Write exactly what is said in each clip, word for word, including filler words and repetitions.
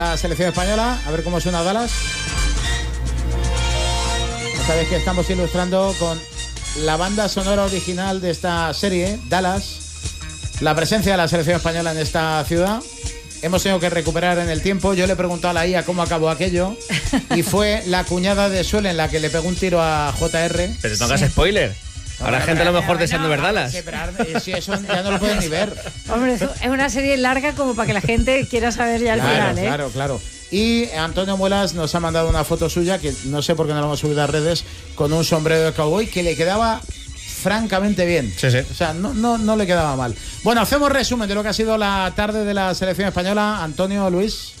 La selección española, a ver cómo suena Dallas. Ya sabéis que estamos ilustrando con la banda sonora original de esta serie, Dallas, la presencia de la selección española en esta ciudad. Hemos tenido que recuperar en el tiempo. Yo le he preguntado a la I A cómo acabó aquello y fue la cuñada de Suele en la que le pegó un tiro a J R. Pero no hagas sí. spoiler. Ahora la gente a lo mejor deseando ver Dallas. Sí, pero si eso ya no lo pueden ni ver. Hombre, eso es una serie larga como para que la gente quiera saber ya el claro, final, ¿eh? Claro, claro. Y Antonio Muelas nos ha mandado una foto suya, que no sé por qué no la hemos subido a redes, con un sombrero de cowboy que le quedaba francamente bien. Sí, sí. O sea, no, no, no le quedaba mal. Bueno, hacemos resumen de lo que ha sido la tarde de la selección española. Antonio, Luis.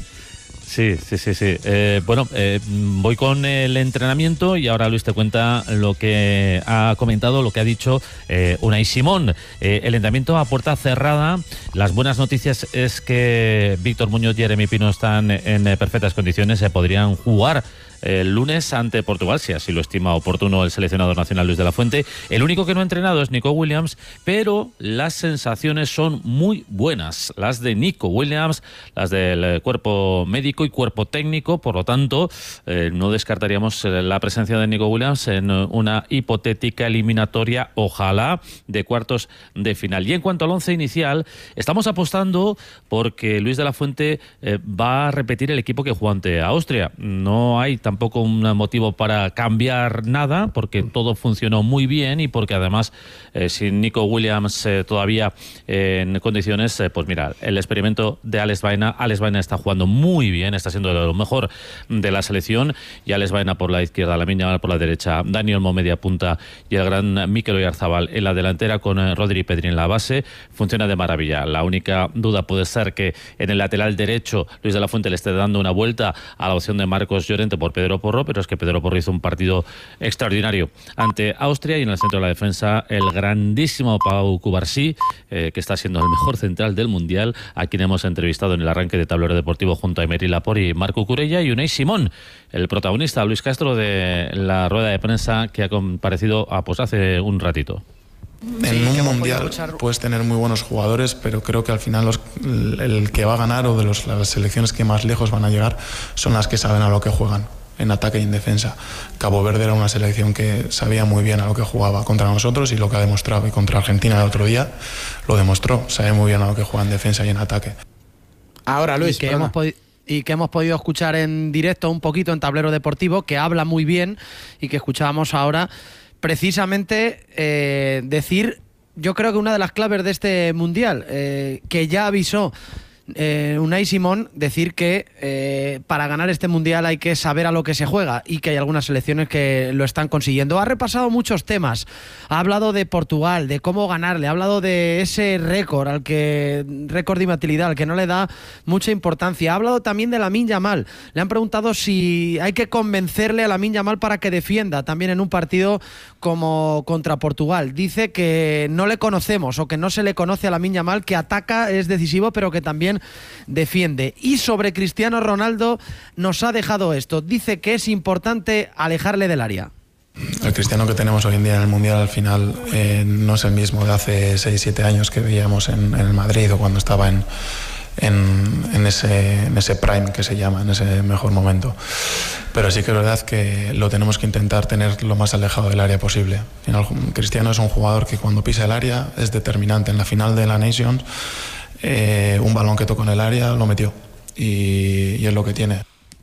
Sí, sí, sí, sí. Eh, bueno, eh, voy con el entrenamiento y ahora Luis te cuenta lo que ha comentado, lo que ha dicho eh, Unai Simón. Eh, el entrenamiento a puerta cerrada. Las buenas noticias es que Víctor Muñoz y Jeremy Pino están en eh, perfectas condiciones, se podrían jugar el lunes ante Portugal, si así lo estima oportuno el seleccionador nacional Luis de la Fuente. El único que no ha entrenado es Nico Williams, pero las sensaciones son muy buenas, las de Nico Williams, las del cuerpo médico y cuerpo técnico. Por lo tanto, eh, no descartaríamos la presencia de Nico Williams en una hipotética eliminatoria, ojalá, de cuartos de final. Y en cuanto al once inicial, estamos apostando porque Luis de la Fuente eh, va a repetir el equipo que jugó ante Austria. No hay tampoco un motivo para cambiar nada, porque todo funcionó muy bien y porque además, eh, sin Nico Williams eh, todavía eh, en condiciones, eh, pues mira, el experimento de Alex Baena, Alex Baena está jugando muy bien, está siendo de lo mejor de la selección, y Alex Baena por la izquierda, Lamine Yamal por la derecha, Dani Olmo media punta y el gran Mikel Oyarzabal en la delantera con eh, Rodri Pedri en la base, funciona de maravilla. La única duda puede ser que en el lateral derecho Luis de la Fuente le esté dando una vuelta a la opción de Marcos Llorente por Pedro Porro, pero es que Pedro Porro hizo un partido extraordinario ante Austria. Y en el centro de la defensa el grandísimo Pau Cubarsí, eh, que está siendo el mejor central del Mundial, a quien hemos entrevistado en el arranque de Tablero Deportivo junto a Emery Laporte y Marco Curella, y Unai Simón, el protagonista, Luis Castro, de la rueda de prensa que ha comparecido a, pues, hace un ratito. En sí, un mundial puedes tener muy buenos jugadores, pero creo que al final los, el, el que va a ganar, o de los, las selecciones que más lejos van a llegar, son las que saben a lo que juegan, en ataque y en defensa. Cabo Verde era una selección que sabía muy bien a lo que jugaba contra nosotros, y lo que ha demostrado, y contra Argentina el otro día lo demostró, sabe muy bien a lo que juega en defensa y en ataque. Ahora, Luis, y que hemos podido y que hemos podido escuchar en directo un poquito en Tablero Deportivo, que habla muy bien y que escuchábamos ahora, precisamente eh, decir, yo creo que una de las claves de este Mundial, eh, que ya avisó eh, Unai Simón, decir que eh, para ganar este Mundial hay que saber a lo que se juega, y que hay algunas selecciones que lo están consiguiendo. Ha repasado muchos temas, ha hablado de Portugal, de cómo ganarle, ha hablado de ese récord, al que récord de imbatibilidad, al que no le da mucha importancia. Ha hablado también de Lamine Yamal. Le han preguntado si hay que convencerle a Lamine Yamal para que defienda también en un partido como contra Portugal. Dice que no le conocemos, o que no se le conoce a Lamine Yamal, que ataca, es decisivo, pero que también defiende. Y sobre Cristiano Ronaldo nos ha dejado esto. Dice que es importante alejarle del área. El Cristiano que tenemos hoy en día en el Mundial al final eh, no es el mismo de hace seis siete años que veíamos en, en el Madrid, o cuando estaba en, en, en, ese, en ese prime que se llama, en ese mejor momento. Pero sí que es verdad que lo tenemos que intentar tener lo más alejado del área posible. Al final, Cristiano es un jugador que cuando pisa el área es determinante. En la final de la Nations, eh, un balón que tocó en el área lo metió, y, y es lo que tiene.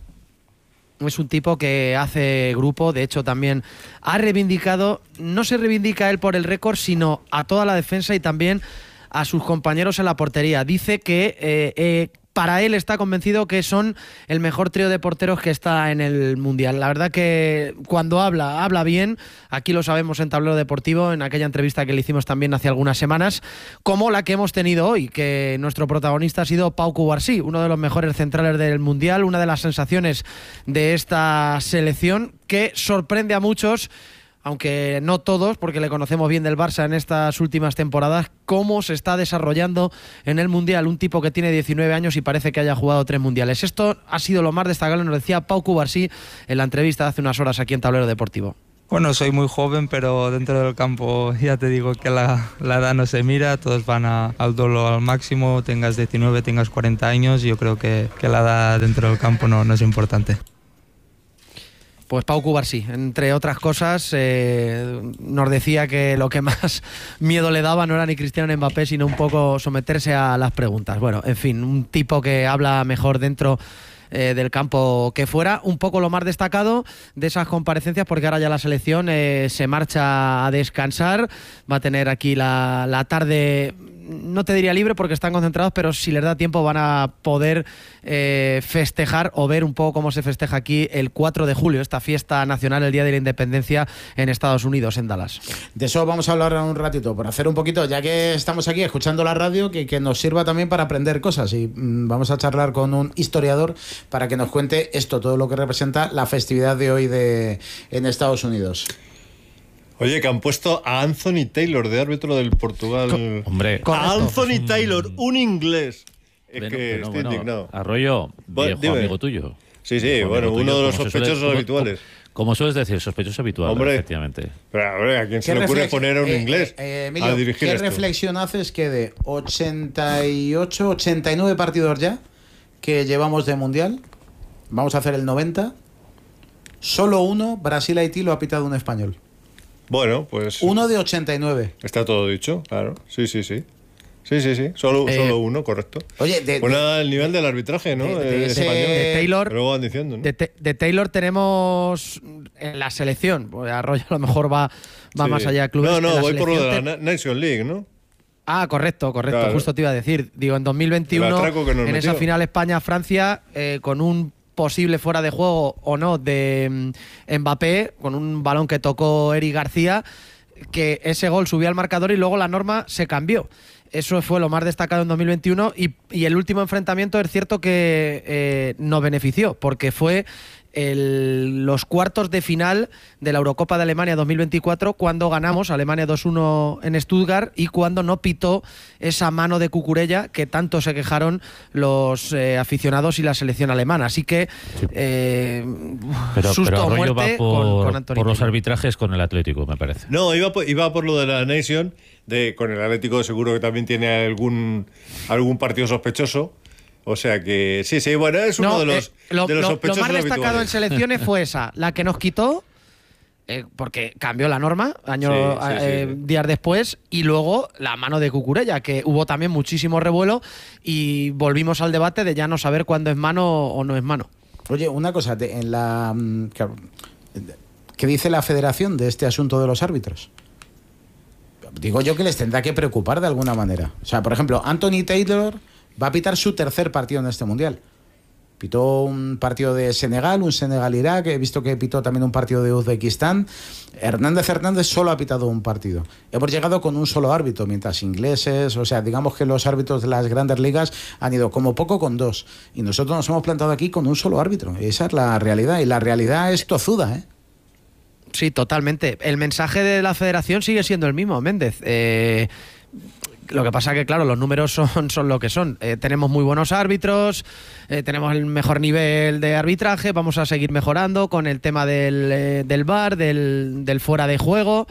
Es un tipo que hace grupo, de hecho también ha reivindicado, no se reivindica él por el récord, sino a toda la defensa y también a sus compañeros en la portería. Dice que eh, eh, para él está convencido que son el mejor trío de porteros que está en el Mundial. La verdad que cuando habla, habla bien. Aquí lo sabemos en Tablero Deportivo, en aquella entrevista que le hicimos también hace algunas semanas, como la que hemos tenido hoy, que nuestro protagonista ha sido Pau Cubarsí, uno de los mejores centrales del Mundial, una de las sensaciones de esta selección que sorprende a muchos, aunque no todos, porque le conocemos bien del Barça en estas últimas temporadas, cómo se está desarrollando en el Mundial. Un tipo que tiene diecinueve años y parece que haya jugado tres Mundiales. Esto ha sido lo más destacable, nos decía Pau Cubarsí en la entrevista de hace unas horas aquí en Tablero Deportivo. Bueno, soy muy joven, pero dentro del campo ya te digo que la, la edad no se mira, todos van a, al dolo al máximo, tengas diecinueve, tengas cuarenta años, yo creo que, que la edad dentro del campo no, no es importante. Pues Pau Cubarsí, entre otras cosas, eh, nos decía que lo que más miedo le daba no era ni Cristiano Mbappé, sino un poco someterse a las preguntas. Bueno, en fin, un tipo que habla mejor dentro eh, del campo que fuera. Un poco lo más destacado de esas comparecencias, porque ahora ya la selección eh, se marcha a descansar, va a tener aquí la, la tarde... No te diría libre porque están concentrados, pero si les da tiempo van a poder eh, festejar o ver un poco cómo se festeja aquí el cuatro de julio, esta fiesta nacional, el Día de la Independencia en Estados Unidos, en Dallas. De eso vamos a hablar un ratito, por hacer un poquito, ya que estamos aquí escuchando la radio, que, que nos sirva también para aprender cosas. Y mmm, vamos a charlar con un historiador para que nos cuente esto, todo lo que representa la festividad de hoy de, en Estados Unidos. Oye, que han puesto a Anthony Taylor de árbitro del Portugal. Co- hombre, a Anthony Taylor, un inglés. Es bueno, que bueno, estoy bueno, indignado. Arroyo, Bueno, viejo dime. amigo tuyo. Sí, sí, Viejo bueno, amigo uno tuyo, de los como se suele- sospechosos como- habituales. Como sueles decir, sospechosos habituales, Hombre. efectivamente. Pero, a ver, ¿a quién se ¿Qué le ocurre reflex- poner a un eh, inglés eh, Emilio, a dirigir ¿qué esto? reflexión haces que de ochenta y ocho, ochenta y nueve partidos ya que llevamos de Mundial, vamos a hacer el noventa, solo uno, Brasil-Haití, lo ha pitado un español? Bueno, pues Uno de ochenta y nueve. está todo dicho, claro. Sí, sí, sí. Sí, sí, sí. Solo, Eh, solo uno, correcto. Oye, de, Pues de- nada, el nivel del arbitraje, ¿no? de- de Eh, ese- español. De Taylor, Pero luego van diciendo, ¿no? de, Te- de Taylor tenemos en la selección, pues Arroyo a lo mejor va, va Sí. más allá de clubes. No, En no, la voy por lo de selección la te- Na- Nation League, ¿no? Ah, correcto, correcto, Claro. justo te iba a decir. Digo, en dos mil veintiuno, El atraco que nos en esa metió. final España-Francia, eh, con un posible fuera de juego o no de mm, Mbappé, con un balón que tocó Eric García, que ese gol subió al marcador y luego la norma se cambió. Eso fue lo más destacado en dos mil veintiuno y, y el último enfrentamiento es cierto que eh, nos benefició, porque fue el- los cuartos de final de la Eurocopa de Alemania dos mil veinticuatro, cuando ganamos Alemania dos uno en Stuttgart y cuando no pitó esa mano de Cucurella que tanto se quejaron los eh, aficionados y la selección alemana. Así que eh, Pero, susto pero o Arroyo muerte va por, con, con Anthony por los Taylor. arbitrajes con el Atlético, me parece. No, iba por, iba por lo de la Nation, de con el Atlético seguro que también tiene algún, algún partido sospechoso. O sea que, sí, sí, bueno, es uno No, de los, eh, lo, de los lo- sospechosos lo más destacado en habituales. selecciones fue esa, la que nos quitó, eh, porque cambió la norma años Sí, sí, sí, eh, sí. días después, y luego la mano de Cucurella, que hubo también muchísimo revuelo y volvimos al debate de ya no saber cuándo es mano o no es mano. Oye, una cosa, te- en la mm, claro, ¿qué dice la federación de este asunto de los árbitros? Digo yo que les tendrá que preocupar de alguna manera. O sea, por ejemplo, Anthony Taylor va a pitar su tercer partido en este Mundial. Pitó un partido de Senegal, un Senegal-Irak, he visto que pitó también un partido de Uzbekistán. Hernández Hernández solo ha pitado un partido. Hemos llegado con un solo árbitro, mientras ingleses, o sea, digamos que los árbitros de las grandes ligas han ido como poco con dos. Y nosotros nos hemos plantado aquí con un solo árbitro. Esa es la realidad, y la realidad es tozuda, ¿eh? Sí, totalmente. El mensaje de la federación sigue siendo el mismo, Méndez. Eh, lo que pasa que, claro, los números son, son lo que son. Eh, tenemos muy buenos árbitros, eh, tenemos el mejor nivel de arbitraje, vamos a seguir mejorando con el tema del, eh, del V A R, del, del fuera de juego,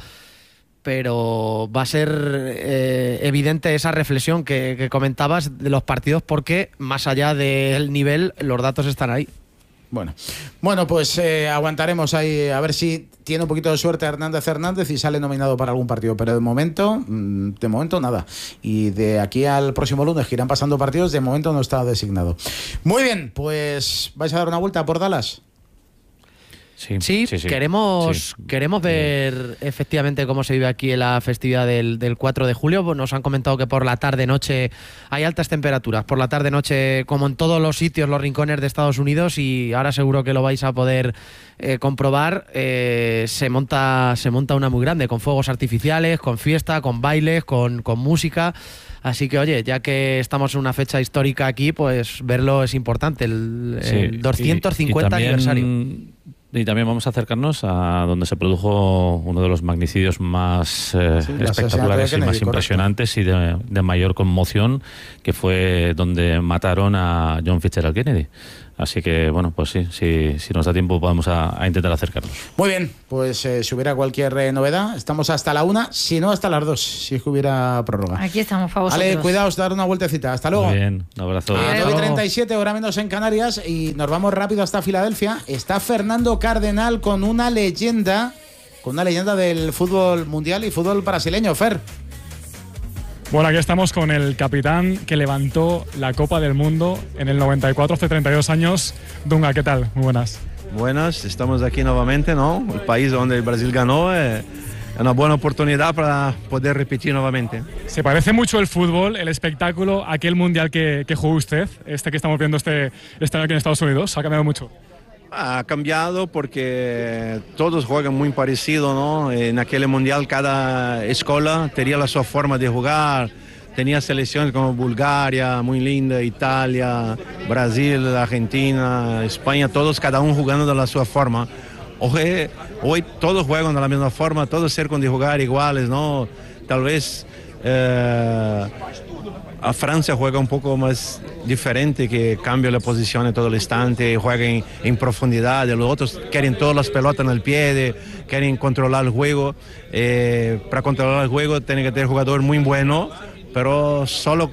pero va a ser eh, evidente esa reflexión que, que comentabas de los partidos, porque más allá del nivel, los datos están ahí. Bueno, bueno, pues eh, aguantaremos ahí a ver si tiene un poquito de suerte Hernández Hernández y sale nominado para algún partido, pero de momento, mm, de momento nada. Y de aquí al próximo lunes que irán pasando partidos, de momento no está designado. Muy bien, pues ¿vais a dar una vuelta por Dallas? Sí, Sí, sí, sí. queremos, Sí. queremos ver efectivamente cómo se vive aquí en la festividad del, del cuatro de julio. Pues nos han comentado que por la tarde-noche hay altas temperaturas. Por la tarde-noche, como en todos los sitios, los rincones de Estados Unidos, y ahora seguro que lo vais a poder eh, comprobar, eh, se monta se monta una muy grande, con fuegos artificiales, con fiesta, con bailes, con, con música. Así que, oye, ya que estamos en una fecha histórica aquí, pues verlo es importante, el, Sí, el doscientos y- y cincuenta también- aniversario. Y también vamos a acercarnos a donde se produjo uno de los magnicidios más eh, Sí, la espectaculares asesinato de y Kennedy, más impresionantes y de, de mayor conmoción, que fue donde mataron a John Fitzgerald Kennedy, Así que, bueno, pues sí, sí si nos da tiempo vamos a, a intentar acercarnos. Muy bien, pues eh, si hubiera cualquier eh, novedad, estamos hasta la una, si no hasta las dos, si es que hubiera prórroga. Aquí estamos, para vosotros. Vale, cuidaos, dar una vueltecita. Hasta luego. Muy bien, un abrazo. A nueve y treinta y siete, hora menos en Canarias, y nos vamos rápido hasta Filadelfia. Está Fernando Cardenal con una leyenda, con una leyenda del fútbol mundial y fútbol brasileño. Fer. Bueno, aquí estamos con el capitán que levantó la Copa del Mundo en el noventa y cuatro, hace treinta y dos años. Dunga, ¿qué tal? Muy buenas. Buenas, estamos aquí nuevamente, ¿no? El país donde el Brasil ganó es una buena oportunidad para poder repetir nuevamente. Se parece mucho el fútbol, el espectáculo, a aquel mundial que, que jugó usted, este que estamos viendo este, este año aquí en Estados Unidos. ¿Ha cambiado mucho? Ha cambiado porque todos juegan muy parecido, ¿no? En aquel mundial cada escuela tenía la su forma de jugar, tenía selecciones como Bulgaria, muy linda, Italia, Brasil, Argentina, España, todos cada uno jugando de la su forma. Hoy, hoy todos juegan de la misma forma, todos cercan de jugar iguales, ¿no? Tal vez eh, a Francia juega un poco más diferente, que cambia la posición en todo el instante, juega en, en profundidad, los otros quieren todas las pelotas en el pie, de, quieren controlar el juego. Eh, para controlar el juego tiene que tener jugador muy bueno, pero solo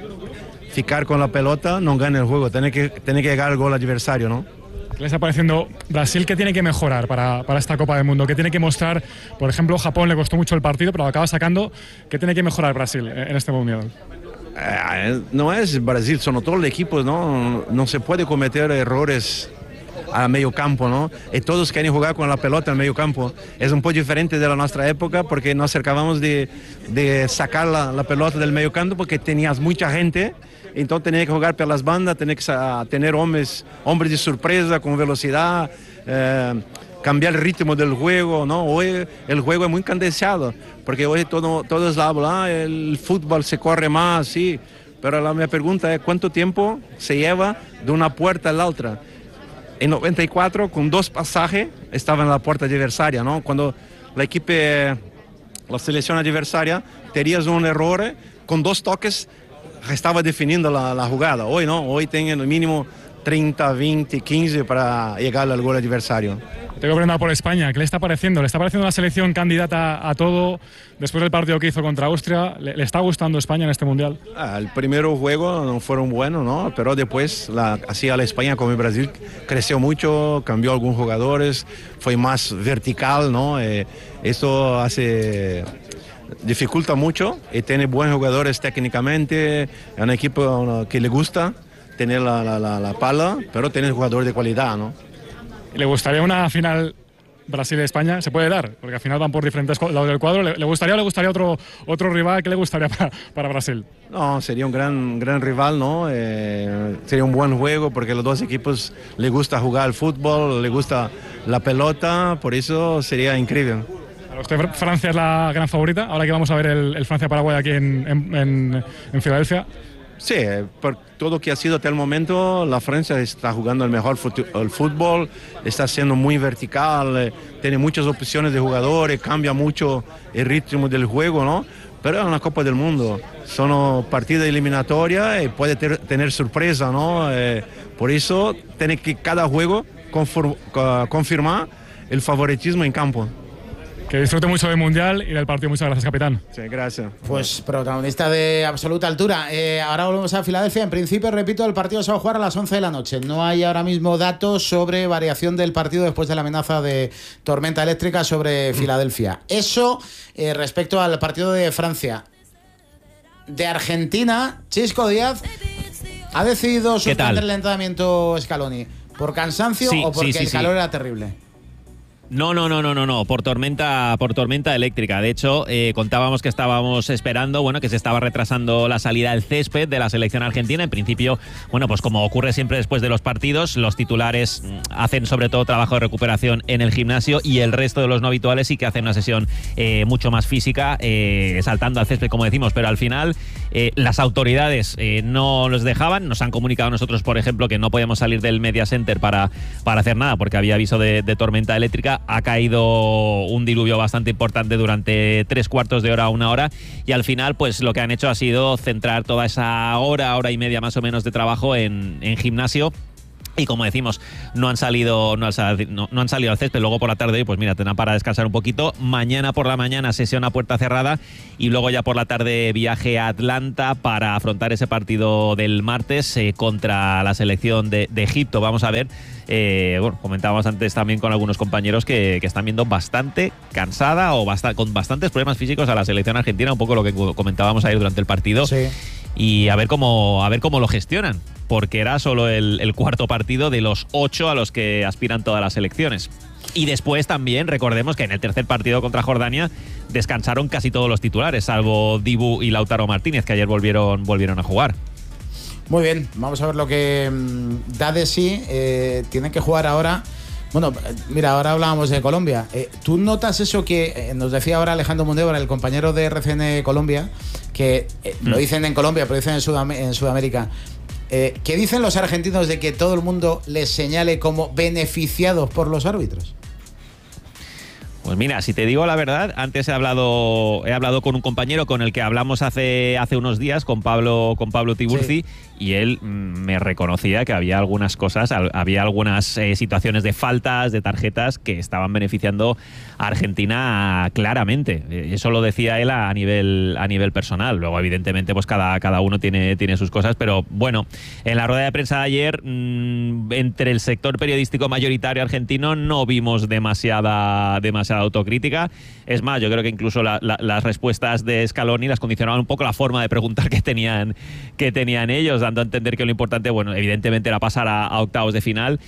ficar con la pelota no gana el juego, tiene que, tiene que llegar al gol adversario, ¿no? ¿Qué le está pareciendo Brasil? ¿Qué tiene que mejorar para, para esta Copa del Mundo? ¿Qué tiene que mostrar? Por ejemplo, Japón le costó mucho el partido, pero lo acaba sacando. ¿Qué tiene que mejorar Brasil en este Mundial? Eh, no es Brasil, son todos los equipos, ¿no? No se puede cometer errores a medio campo, ¿no? Y todos quieren jugar con la pelota en medio campo. Es un poco diferente de la nuestra época porque nos acercábamos de, de sacar la, la pelota del medio campo porque tenías mucha gente. Entonces tenía que jugar por las bandas, tenía que tener hombres, hombres de sorpresa con velocidad, eh, cambiar el ritmo del juego, ¿no? Hoy el juego es muy cadenciado, porque hoy todo, todos hablan, ah, el fútbol se corre más, sí, pero la mi pregunta es ¿cuánto tiempo se lleva de una puerta a la otra? En noventa y cuatro, con dos pasajes, estaba en la puerta adversaria, ¿no? Cuando la equipo, la selección adversaria, tenías un error, con dos toques, estaba definiendo la, la jugada. Hoy no, hoy tienen el mínimo treinta, veinte, quince para llegar al gol adversario. Tengo que preguntar por España, ¿qué le está pareciendo? ¿Le está pareciendo una selección candidata a todo después del partido que hizo contra Austria? ¿Le, le está gustando España en este Mundial? Ah, el primer juego no fueron buenos, ¿no? Pero después, la, así a la España como el Brasil, creció mucho, cambió algunos jugadores, fue más vertical, ¿no? Eh, esto hace... dificulta mucho y tiene buenos jugadores técnicamente, es un equipo que le gusta tener la, la, la, la pala, pero tiene jugadores de cualidad, ¿no? ¿Le gustaría una final Brasil-España? ¿Se puede dar? Porque al final van por diferentes lados del cuadro. ¿Le, le gustaría o le gustaría otro, otro rival? ¿Qué le gustaría para, para Brasil? No, sería un gran, gran rival, ¿no? Eh, sería un buen juego porque los dos equipos les gusta jugar al fútbol, les gusta la pelota, por eso sería increíble. ¿Usted, Francia es la gran favorita? Ahora que vamos a ver el, el Francia-Paraguay aquí en, en, en, en Filadelfia. Sí, por todo lo que ha sido hasta el momento, la Francia está jugando el mejor el fútbol, está siendo muy vertical, tiene muchas opciones de jugadores, cambia mucho el ritmo del juego, ¿no? Pero es una Copa del Mundo, son partidas eliminatorias y puede ter, tener sorpresa, ¿no? Eh, por eso tiene que cada juego conform, confirmar el favoritismo en campo. Que disfrute mucho del Mundial y del partido. Muchas gracias, capitán. Sí, gracias. Pues protagonista de absoluta altura. Eh, ahora volvemos a Filadelfia. En principio, repito, el partido se va a jugar a las once de la noche. No hay ahora mismo datos sobre variación del partido después de la amenaza de tormenta eléctrica sobre Filadelfia. Eso eh, respecto al partido de Francia. De Argentina, Chisco Díaz ha decidido suspender el entrenamiento Scaloni. ¿Por cansancio sí, o porque sí, sí, el calor sí. era terrible? No, no, no, no, no, no, por tormenta, por tormenta eléctrica. De hecho, eh, contábamos que estábamos esperando, bueno, que se estaba retrasando la salida del césped de la selección argentina. En principio, bueno, pues como ocurre siempre después de los partidos, los titulares hacen sobre todo trabajo de recuperación en el gimnasio y el resto de los no habituales sí que hacen una sesión eh, mucho más física, eh, saltando al césped, como decimos, pero al final eh, las autoridades eh, no los dejaban. Nos han comunicado a nosotros, por ejemplo, que no podíamos salir del Media Center para, para hacer nada porque había aviso de, de tormenta eléctrica. Ha caído un diluvio bastante importante durante tres cuartos de hora a una hora y al final pues lo que han hecho ha sido centrar toda esa hora, hora y media más o menos de trabajo en, en gimnasio Y como decimos, no han salido no han, no, no han salido al césped. Luego por la tarde, pues mira, tendrán para descansar un poquito. Mañana por la mañana sesión a puerta cerrada y luego ya por la tarde viaje a Atlanta para afrontar ese partido del martes eh, contra la selección de, de Egipto. Vamos a ver, eh, bueno, comentábamos antes también con algunos compañeros que, que están viendo bastante cansada o bast con bastantes problemas físicos a la selección argentina, un poco lo que comentábamos ayer durante el partido. Sí. Y a ver cómo a ver cómo lo gestionan, porque era solo el, el cuarto partido de los ocho a los que aspiran todas las selecciones. Y después también recordemos que en el tercer partido contra Jordania descansaron casi todos los titulares, salvo Dibu y Lautaro Martínez, que ayer volvieron, volvieron a jugar. Muy bien, vamos a ver lo que mmm, da de sí. Eh, tienen que jugar ahora. Bueno, mira, ahora hablábamos de Colombia. Eh, ¿Tú notas eso que eh, nos decía ahora Alejandro Mundébora, el compañero de R C N Colombia, que eh, mm. lo dicen en Colombia, pero dicen en, Sudam en Sudamérica? Eh, ¿Qué dicen los argentinos de que todo el mundo les señale como beneficiados por los árbitros? Pues mira, si te digo la verdad, antes he hablado he hablado con un compañero con el que hablamos hace hace unos días, con Pablo con Pablo Tiburci, sí. Y él mm, me reconocía que había algunas cosas, había algunas eh, situaciones de faltas, de tarjetas que estaban beneficiando a Argentina claramente. Eso lo decía él a nivel a nivel personal. Luego, evidentemente, pues cada, cada uno tiene, tiene sus cosas, pero bueno, en la rueda de prensa de ayer, mmm, entre el sector periodístico mayoritario argentino no vimos demasiada, demasiada autocrítica. Es más, yo creo que incluso la, la, las respuestas de Scaloni las condicionaban un poco la forma de preguntar que tenían, que tenían ellos, dando a entender que lo importante, bueno, evidentemente era pasar a, a octavos de final,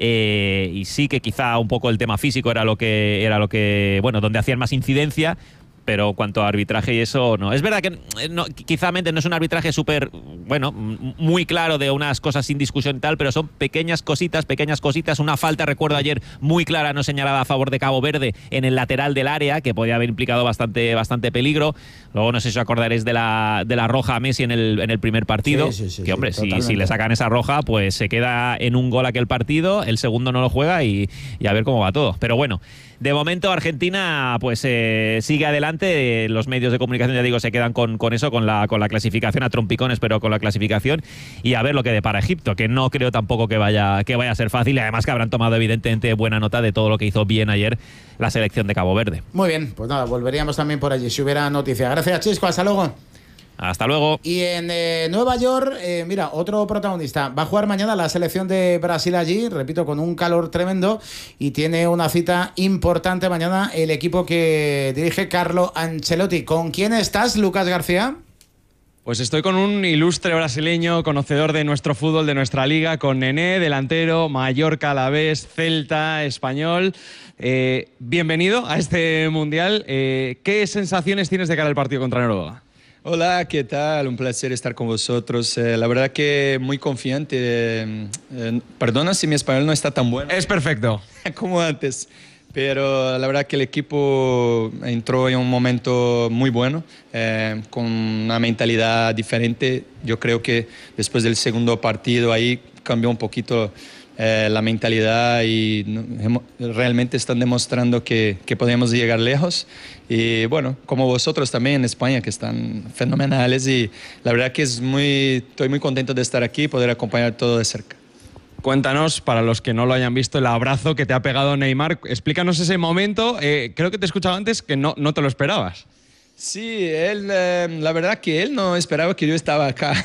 eh, y sí que quizá un poco el tema físico era lo que era lo que bueno, donde hacían más incidencia, pero cuanto a arbitraje y eso, no. Es verdad que no, quizá no es un arbitraje súper, bueno, muy claro de unas cosas sin discusión y tal, pero son pequeñas cositas, pequeñas cositas. Una falta, recuerdo ayer, muy clara, no señalada a favor de Cabo Verde en el lateral del área, que podía haber implicado bastante, bastante peligro. Luego, no sé si os acordaréis de la, de la roja a Messi en el, en el primer partido. Sí, sí, sí, que, hombre, sí, si, si le sacan esa roja, pues se queda en un gol aquel partido, el segundo no lo juega y, y a ver cómo va todo. Pero bueno, de momento Argentina pues eh, sigue adelante. Los medios de comunicación, ya digo, se quedan con, con eso, con la, con la clasificación, a trompicones, pero con la clasificación, y a ver lo que depara Egipto, que no creo tampoco que vaya, que vaya a ser fácil, y además que habrán tomado evidentemente buena nota de todo lo que hizo bien ayer la selección de Cabo Verde. Muy bien, pues nada, volveríamos también por allí si hubiera noticia. Gracias, Chisco, hasta luego. Hasta luego. Y en eh, Nueva York, eh, mira, otro protagonista. Va a jugar mañana la selección de Brasil allí, repito, con un calor tremendo, y tiene una cita importante mañana el equipo que dirige Carlo Ancelotti. ¿Con quién estás, Lucas García? Pues estoy con un ilustre brasileño, conocedor de nuestro fútbol, de nuestra liga, con Nené, delantero, Mallorca, Alavés, Celta, Español. Eh, bienvenido a este Mundial. Eh, ¿Qué sensaciones tienes de cara al partido contra Noruega? Hola, ¿qué tal? Un placer estar con vosotros. Eh, la verdad que muy confiante. Eh, eh, perdona si mi español no está tan bueno. Es perfecto. Como antes. Pero la verdad que el equipo entró en un momento muy bueno, eh, con una mentalidad diferente. Yo creo que después del segundo partido ahí cambió un poquito eh, la mentalidad y no, realmente están demostrando que, que podemos llegar lejos. Y bueno, como vosotros también en España, que están fenomenales, y la verdad que es muy, estoy muy contento de estar aquí y poder acompañar todo de cerca. Cuéntanos, para los que no lo hayan visto, el abrazo que te ha pegado Neymar. Explícanos ese momento. Eh, creo que te he escuchado antes que no, no te lo esperabas. Sí, él, eh, la verdad que él no esperaba que yo estaba acá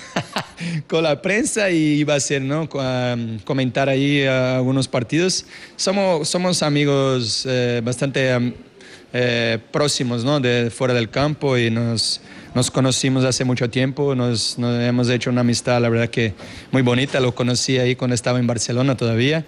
con la prensa y iba a hacer, ¿no? Um, comentar ahí uh, algunos partidos. Somos, somos amigos eh, bastante um, eh, próximos, ¿no? De fuera del campo, y nos, nos conocimos hace mucho tiempo. Nos, nos hemos hecho una amistad, la verdad que muy bonita. Lo conocí ahí cuando estaba en Barcelona todavía.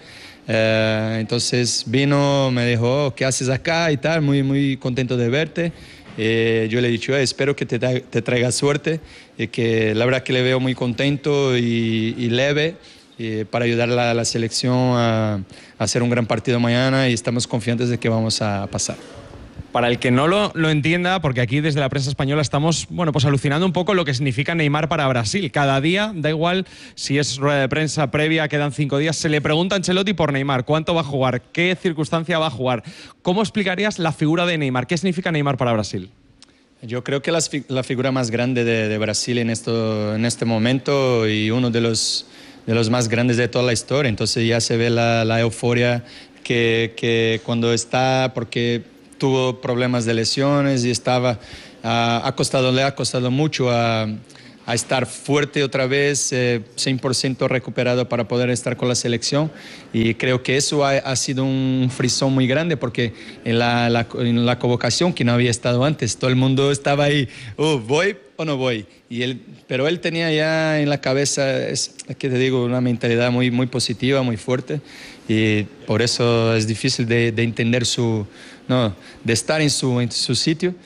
Eh, entonces vino, me dijo, oh, ¿qué haces acá? Y tal, muy, muy contento de verte. Eh, yo le he dicho, eh, espero que te, te traiga suerte, y que la verdad que le veo muy contento y, y leve, y para ayudar a la, la selección a, a hacer un gran partido mañana, y estamos confiantes de que vamos a pasar. Para el que no lo, lo entienda, porque aquí desde la prensa española estamos, bueno, pues alucinando un poco lo que significa Neymar para Brasil. Cada día, da igual si es rueda de prensa previa, quedan cinco días, se le pregunta a Ancelotti por Neymar, cuánto va a jugar, qué circunstancia va a jugar. ¿Cómo explicarías la figura de Neymar? ¿Qué significa Neymar para Brasil? Yo creo que la, la figura más grande de, de Brasil en, esto, en este momento, y uno de los, de los más grandes de toda la historia. Entonces ya se ve la, la euforia que, que cuando está, porque tuvo problemas de lesiones y estaba, uh, ha costado, le ha costado mucho a... a estar fuerte otra vez, eh, cien por ciento recuperado para poder estar con la selección, y creo que eso ha, ha sido un frisón muy grande, porque en la, la, en la convocación, que no había estado antes, todo el mundo estaba ahí, oh, ¿voy o no voy? Y él, pero él tenía ya en la cabeza, es, que te digo, una mentalidad muy, muy positiva, muy fuerte, y por eso es difícil de, de entender su, no, de estar en su, en su sitio.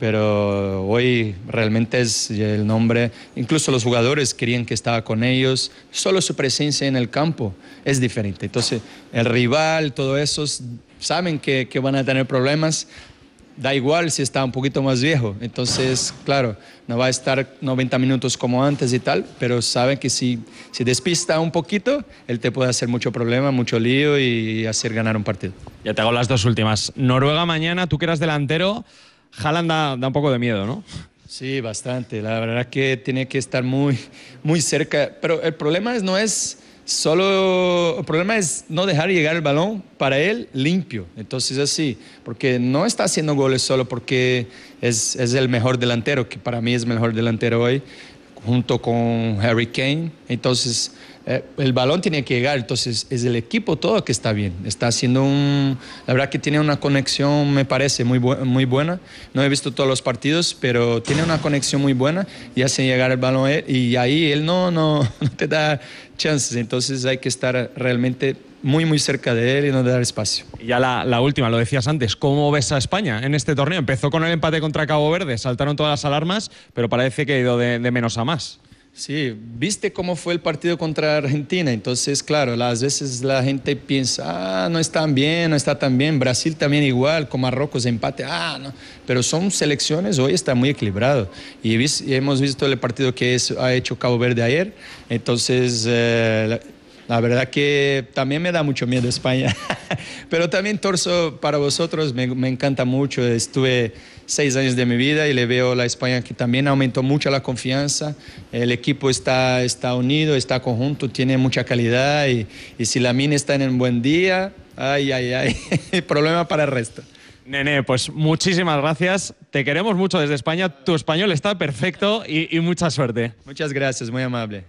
Pero hoy realmente es el nombre, incluso los jugadores querían que estaba con ellos, solo su presencia en el campo es diferente. Entonces el rival, todo eso, saben que, que van a tener problemas, da igual si está un poquito más viejo. Entonces, claro, no va a estar noventa minutos como antes y tal, pero saben que si, si despista un poquito, él te puede hacer mucho problema, mucho lío y hacer ganar un partido. Ya te hago las dos últimas. Noruega mañana, tú que eras delantero, Haaland da, da un poco de miedo, ¿no? Sí, bastante. La verdad que tiene que estar muy, muy cerca. Pero el problema es, no es solo... El problema es no dejar llegar el balón para él limpio. Entonces así, porque no está haciendo goles solo porque es, es el mejor delantero, que para mí es el mejor delantero hoy, junto con Harry Kane. Entonces... Eh, el balón tiene que llegar, entonces es el equipo todo que está bien, está haciendo un, la verdad que tiene una conexión, me parece muy, bu muy buena, no he visto todos los partidos, pero tiene una conexión muy buena y hace llegar el balón a él, y ahí él no, no, no te da chances, entonces hay que estar realmente muy muy cerca de él y no dar espacio. Y ya la, la última, lo decías antes, ¿cómo ves a España en este torneo? Empezó con el empate contra Cabo Verde, saltaron todas las alarmas, pero parece que ha ido de, de menos a más. Sí, viste cómo fue el partido contra Argentina, entonces claro, las veces la gente piensa, ah, no están bien, no está tan bien, Brasil también igual, con Marruecos empate, ah, no, pero son selecciones, hoy está muy equilibrado, y, vis, y hemos visto el partido que es, ha hecho Cabo Verde ayer, entonces eh, la, la verdad que también me da mucho miedo España, pero también torzo para vosotros, me, me encanta mucho, estuve seis años de mi vida y le veo a la España que también aumentó mucho la confianza, el equipo está, está unido, está conjunto, tiene mucha calidad, y, y si la mina está en un buen día, ay, ay, ay, problema para el resto. Nene, pues muchísimas gracias, te queremos mucho desde España, tu español está perfecto y, y mucha suerte. Muchas gracias, muy amable.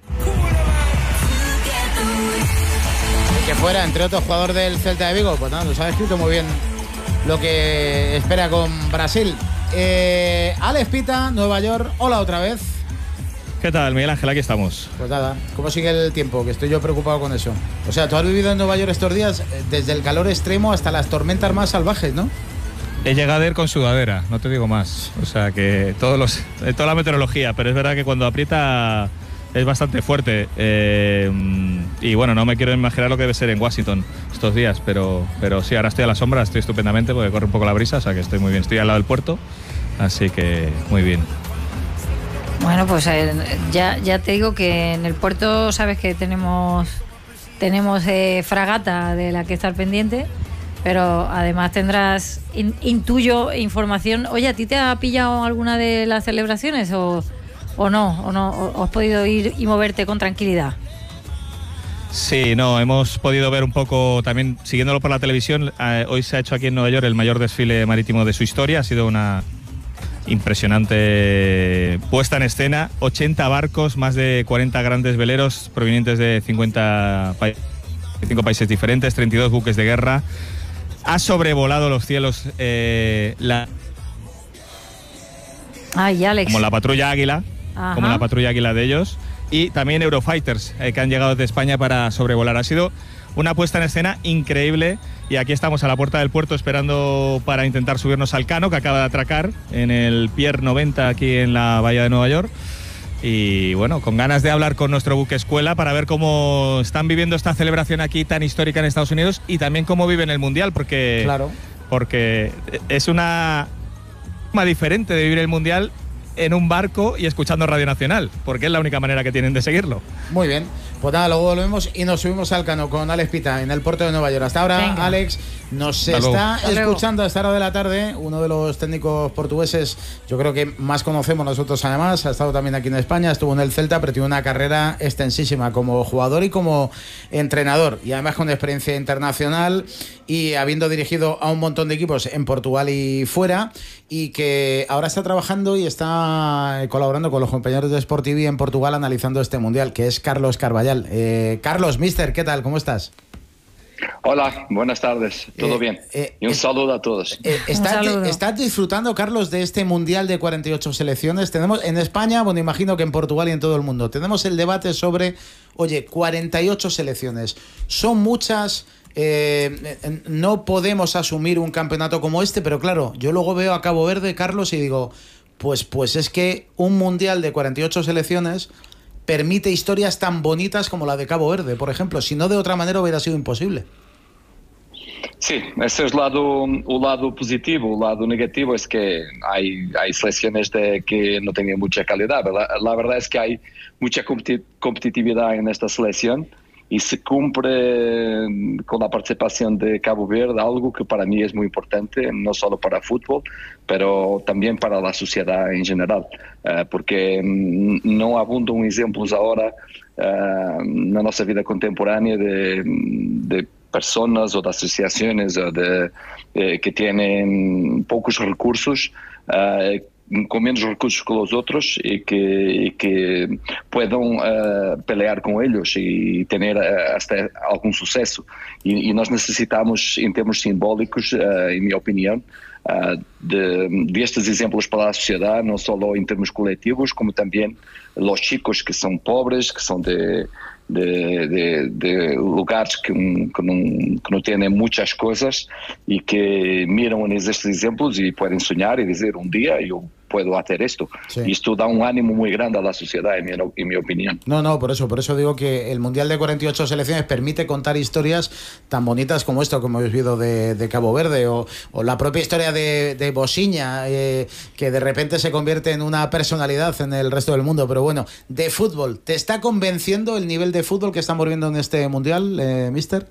Que fuera, entre otros, jugador del Celta de Vigo, pues nada, nos ha escrito muy bien lo que espera con Brasil. Eh, Alex Pita, Nueva York, hola otra vez. ¿Qué tal, Miguel Ángel? Aquí estamos. Pues nada, ¿cómo sigue el tiempo? Que estoy yo preocupado con eso. O sea, tú has vivido en Nueva York estos días desde el calor extremo hasta las tormentas más salvajes, ¿no? He llegado a ir con sudadera, no te digo más. O sea, que todos los, toda la meteorología, pero es verdad que cuando aprieta es bastante fuerte. Eh, y bueno, no me quiero imaginar lo que debe ser en Washington estos días, pero, pero sí, ahora estoy a la sombra, estoy estupendamente porque corre un poco la brisa, o sea que estoy muy bien. Estoy al lado del puerto, así que muy bien. Bueno, pues eh, ya, ya te digo que en el puerto sabes que tenemos, tenemos eh, fragata de la que estar pendiente, pero además tendrás, in, intuyo, información. Oye, ¿a ti te ha pillado alguna de las celebraciones o...? ¿O no? ¿O no? ¿O has podido ir y moverte con tranquilidad? Sí, no, hemos podido ver un poco, también siguiéndolo por la televisión, eh, hoy se ha hecho aquí en Nueva York el mayor desfile marítimo de su historia, ha sido una impresionante puesta en escena, ochenta barcos, más de cuarenta grandes veleros provenientes de cincuenta pa- cinco países diferentes, treinta y dos buques de guerra, ha sobrevolado los cielos eh, la... Ay, Alex. como la patrulla Águila. Ajá. Como la patrulla Águila de ellos, y también Eurofighters eh, que han llegado de España para sobrevolar. Ha sido una puesta en escena increíble y aquí estamos a la puerta del puerto esperando para intentar subirnos al Cano, que acaba de atracar en el Pier noventa aquí en la bahía de Nueva York, y bueno, con ganas de hablar con nuestro buque escuela para ver cómo están viviendo esta celebración aquí tan histórica en Estados Unidos y también cómo viven el Mundial, porque, claro. porque es una forma diferente de vivir el Mundial en un barco y escuchando Radio Nacional, porque es la única manera que tienen de seguirlo. Muy bien, pues nada, luego volvemos y nos subimos al Cano con Alex Pita en el puerto de Nueva York. Hasta ahora, venga. Alex, nos Hasta está luego. escuchando a esta hora de la tarde uno de los técnicos portugueses, yo creo que más conocemos nosotros además, ha estado también aquí en España, estuvo en el Celta, pero tiene una carrera extensísima como jugador y como entrenador, y además con experiencia internacional y habiendo dirigido a un montón de equipos en Portugal y fuera, y que ahora está trabajando y está colaborando con los compañeros de Sport T V en Portugal analizando este mundial, que es Carlos Carvallal. Eh, Carlos, mister, ¿qué tal? ¿Cómo estás? Hola, buenas tardes, todo eh, bien. Eh, y un eh, saludo a todos. Eh, ¿estás, ¿Estás disfrutando, Carlos, de este mundial de cuarenta y ocho selecciones? Tenemos en España, bueno, imagino que en Portugal y en todo el mundo, tenemos el debate sobre, oye, cuarenta y ocho selecciones. ¿Son muchas? Eh, no podemos asumir un campeonato como este, pero claro, yo luego veo a Cabo Verde, Carlos, y digo, pues, pues es que un mundial de cuarenta y ocho selecciones permite historias tan bonitas como la de Cabo Verde, por ejemplo. Si no, de otra manera hubiera sido imposible. Sí, ese es el lado, el lado positivo. El lado negativo es que hay, hay selecciones de que no tienen mucha calidad. La, la verdad es que hay mucha competitividad en esta selección y se cumple con la participación de Cabo Verde, algo que para mí es muy importante, no solo para el fútbol, pero también para la sociedad en general, uh, porque no abundan ejemplos ahora uh, na nossa vida contemporánea de, de personas o de asociaciones o de, de, que tienen pocos recursos, uh, con menos recursos que los otros y que, y que puedan uh, pelear con ellos y tener uh, hasta algún suceso. Y, y nós necesitamos, en termos simbólicos, uh, en mi opinión, uh, de, de estes exemplos para a sociedade, não só em termos coletivos, como também os chicos que são pobres, que são de, de, de, de lugares que, que, não, que não têm muitas coisas e que miram nestes exemplos e podem sonhar e dizer um dia eu puedo hacer esto. Sí. Y esto da un ánimo muy grande a la sociedad, en mi, en mi opinión. No, no, por eso, por eso digo que el Mundial de cuarenta y ocho selecciones permite contar historias tan bonitas como esto, como habéis visto de, de Cabo Verde, o, o la propia historia de, de Bosiña, eh, que de repente se convierte en una personalidad en el resto del mundo. Pero bueno, de fútbol, ¿te está convenciendo el nivel de fútbol que estamos viendo en este Mundial, eh, mister?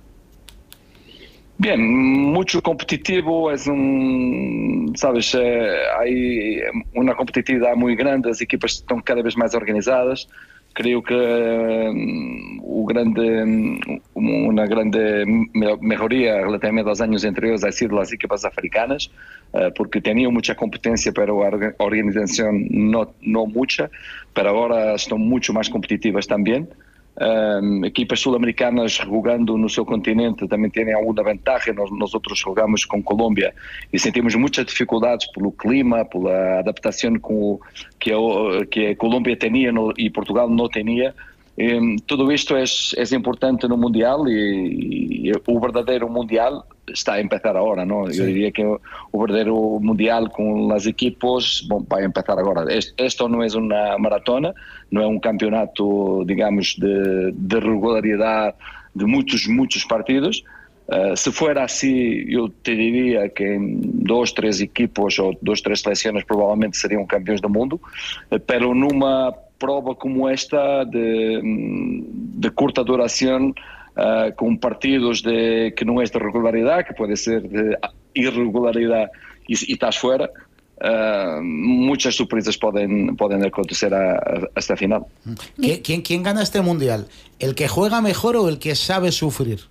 Bien, mucho competitivo, es un, sabes, eh, hay una competitividad muy grande, las equipas están cada vez más organizadas. Creo que um, o grande, una grande mejoría relativamente a los años anteriores ha sido las equipas africanas, uh, porque tenían mucha competencia, pero la organización no, no mucha, pero ahora están mucho más competitivas también. Um, equipas sul-americanas jogando no seu continente também têm alguma vantagem. Nós, nós outros jogamos com Colômbia e sentimos muitas dificuldades pelo clima, pela adaptação com o, que, a, que a Colômbia tinha no, e Portugal não tinha. Um, tudo isto é, é importante no Mundial e, e o verdadeiro Mundial está a empezar agora, não? Eu diria que o verdadeiro Mundial com as equipos bom, vai empezar agora. Esto não é uma maratona, não é um campeonato, digamos, de, de regularidade de muitos, muitos partidos. Uh, se for assim, eu te diria que em dois, três equipos ou dois, três seleções provavelmente seriam campeões do mundo, uh, pero numa prova como esta de, de curta duração, uh, com partidos de, que não é de regularidade, que pode ser de irregularidade e, e estás fora, uh, muitas surpresas podem, podem acontecer a, a, hasta a final. ¿Quién, ¿Quién gana este Mundial? ¿El que juega mejor o el que sabe sufrir?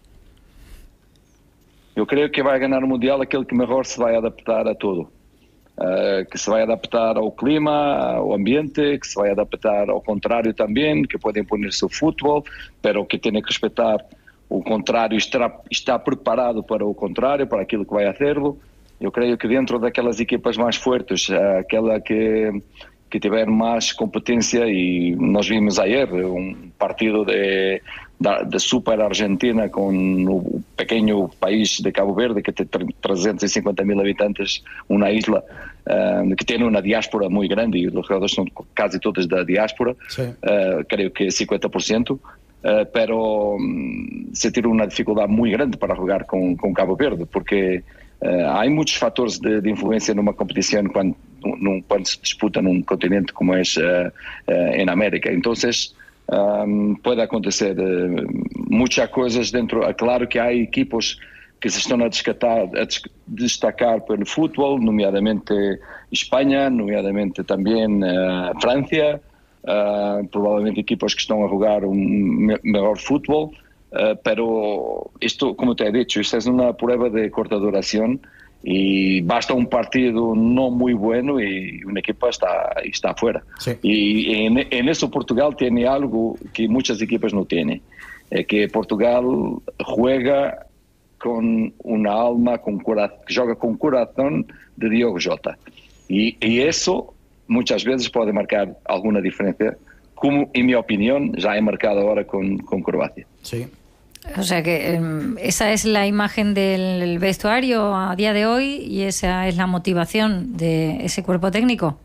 Eu creio que vai ganhar o Mundial aquele que melhor se vai adaptar a tudo. Uh, que se vai adaptar ao clima, ao ambiente, que se vai adaptar ao contrário também, que pode imponer-se o futebol, pero que tem que respeitar o contrário, está, está preparado para o contrário, para aquilo que vai fazê-lo. Eu creio que dentro daquelas equipas mais fortes, aquela que, que tiver mais competência, e nós vimos ayer um partido de, de Super Argentina com o pequeno país de Cabo Verde, que tem trezentos e cinquenta mil habitantes, uma isla uh, que tem uma diáspora muito grande, e os jogadores são quase todos da diáspora, uh, creio que cinquenta por cento, uh, pero um, se tira uma dificuldade muito grande para jogar com, com Cabo Verde, porque Uh, há muitos fatores de, de influência numa competição quando num, quando se disputa num continente como é uh, uh, em América. Então, um, pode acontecer uh, muitas coisas dentro. É claro que há equipos que se estão a destacar, a destacar pelo futebol, nomeadamente Espanha, nomeadamente também uh, França, uh, provavelmente equipas que estão a jogar um me melhor futebol, uh, pero isto, como te he dicho, isto é uma prueba de corta duração e basta um partido não muito bueno e uma equipa está, está fora. Sí. E en, en eso Portugal tem algo que muitas equipas não têm, é que Portugal juega com uma alma, com coração, que joga com o coração de Diogo Jota. E, e isso, muitas vezes, pode marcar alguma diferença, como, em minha opinião, já é marcado agora com, com Croácia. Sí. O sea que eh, esa es la imagen del vestuario a día de hoy y esa es la motivación de ese cuerpo técnico.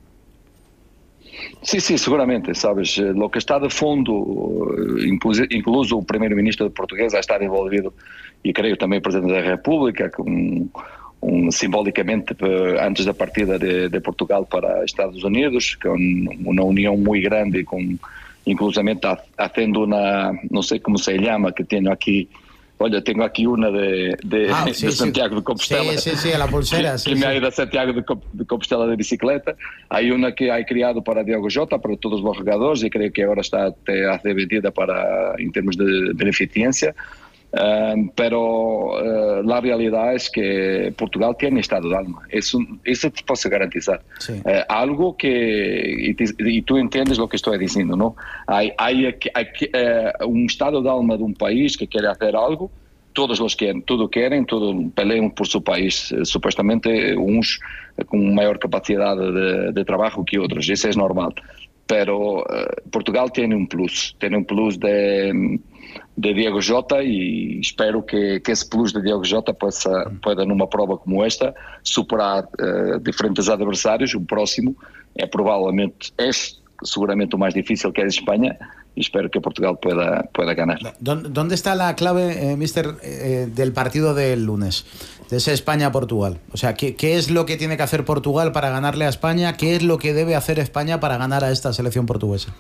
Sí, sí, seguramente, sabes, lo que está de fondo, incluso, incluso o primeiro-ministro português já está envolvido, e creio também o Presidente da República, com, um, simbolicamente antes da partida de, de Portugal para Estados Unidos, com uma união muito grande, com, inclusivamente haciendo uma, não sei como se chama, que tenho aqui. Olha, tenho aqui uma de, de, ah, sí, de Santiago sí. de Compostela. Sí, sí, sí, a la pulsera. Que, sí, que sí. me ha ido a Santiago de, de Compostela de bicicleta. Hay una que hay criado para Diogo Jota, para todos los jugadores, y creo que ahora está a ser vendida para, en términos de beneficencia. Um, pero uh, la realidad es que Portugal tiene estado de alma. Eso, eso te puedo garantizar. Sí. Uh, algo que, y, te, y tú entiendes lo que estoy diciendo, ¿no? Hay, hay, hay uh, un estado de alma de un país que quiere hacer algo, todos los quieren, todo quieren, todos pelean por su país, uh, supuestamente uns con mayor capacidad de, de trabajo que otros, eso es normal. Pero uh, Portugal tiene un plus, tiene un plus de... de Diogo Jota e espero que, que esse plus de Diogo Jota possa, pueda numa prova como esta superar uh, diferentes adversários. O próximo é provavelmente, é seguramente o mais difícil, que é a Espanha, y espero que Portugal pueda, pueda ganar. ¿Dónde está la clave, eh, mister, eh, del partido del lunes, de ese España-Portugal? O sea, ¿qué, ¿qué es lo que tiene que hacer Portugal para ganarle a España? ¿Qué es lo que debe hacer España para ganar a esta selección portuguesa?